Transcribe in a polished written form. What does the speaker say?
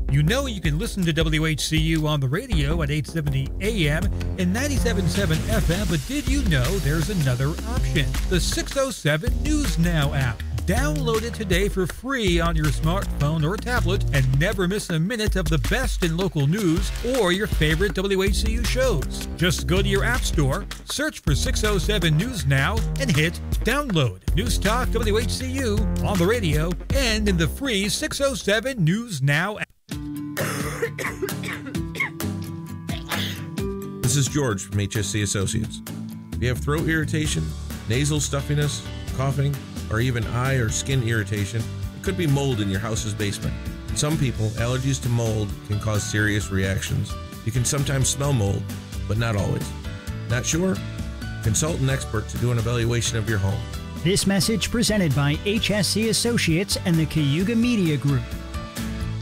You know you can listen to WHCU on the radio at 870 AM and 97.7 FM, but did you know there's another option? The 607 News Now app. Download it today for free on your smartphone or tablet and never miss a minute of the best in local news or your favorite WHCU shows. Just go to your app store, search for 607 News Now, and hit download. News Talk WHCU on the radio and in the free 607 News Now app. This is George from HSC Associates. If you have throat irritation, nasal stuffiness, coughing, or even eye or skin irritation, it could be mold in your house's basement. In some people, allergies to mold can cause serious reactions. You can sometimes smell mold, but not always. Not sure? Consult an expert to do an evaluation of your home. This message presented by HSC Associates and the Cayuga Media Group.